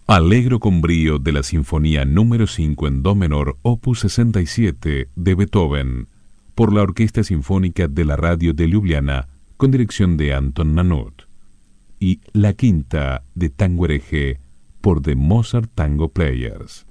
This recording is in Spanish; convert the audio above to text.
Allegro con brío de la Sinfonía número 5 en Do menor, opus 67 de Beethoven, por la Orquesta Sinfónica de la Radio de Ljubljana, con dirección de Anton Nanut, y la quinta de Tango Hereje por The Mozart Tango Players.